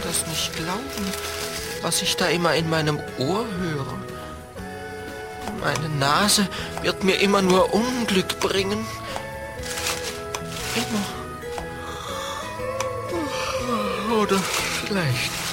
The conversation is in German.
das nicht glauben, was ich da immer in meinem Ohr höre. Meine Nase wird mir immer nur Unglück bringen. Immer. Oder vielleicht